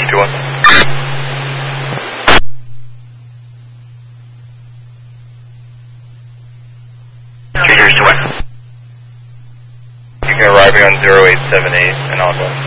721. 2 years to west. You can arrive on 0878 and I'll go.